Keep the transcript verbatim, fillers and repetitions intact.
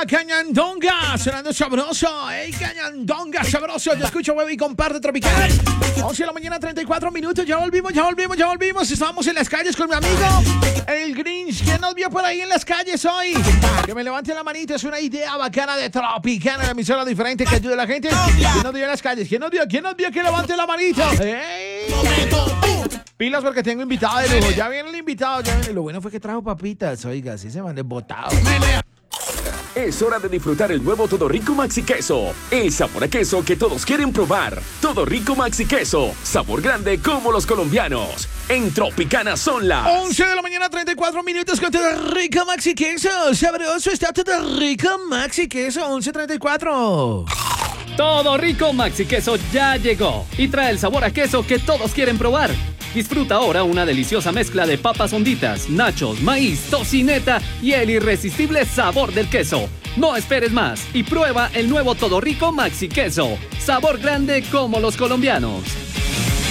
Cañandonga, sonando sabroso. ¡Ey, Cañandonga, sabroso! Yo escucho, huevo y comparte Tropical. once de la mañana, treinta y cuatro minutos. Ya volvimos, ya volvimos, ya volvimos. Estamos en las calles con mi amigo, el Grinch. ¿Quién nos vio por ahí en las calles hoy? Que me levante la manita. Es una idea bacana de Tropical, la emisora diferente que ayude a la gente. ¿Quién nos vio en las calles? ¿Quién nos vio? ¿Quién nos vio que levante la manita? ¡Ey! Pilas porque tengo invitado de lujo. Ya viene el invitado. Ya viene. Lo bueno fue que trajo papitas. Oiga, así se van desbotados. Es hora de disfrutar el nuevo Todo Rico Maxi Queso. El sabor a queso que todos quieren probar. Todo Rico Maxi Queso. Sabor grande como los colombianos. En Tropicana son las once de la mañana, treinta y cuatro minutos con Todo Rico Maxi Queso. Sabroso está Todo Rico Maxi Queso. once treinta y cuatro. Todo Rico Maxi Queso ya llegó y trae el sabor a queso que todos quieren probar. Disfruta ahora una deliciosa mezcla de papas honditas, nachos, maíz, tocineta y el irresistible sabor del queso. No esperes más y prueba el nuevo Todo Rico Maxi Queso. Sabor grande como los colombianos.